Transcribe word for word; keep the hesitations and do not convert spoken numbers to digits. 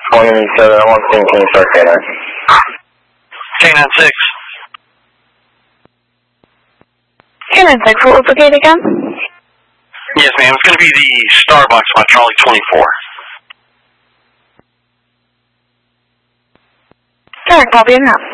twenty-seven, I'm on scene, can you start K nine? K nine six. K nine six, what was the gate again? Yes, ma'am. It's going to be the Starbucks by Charlie twenty-four. Derek, I'll be in now.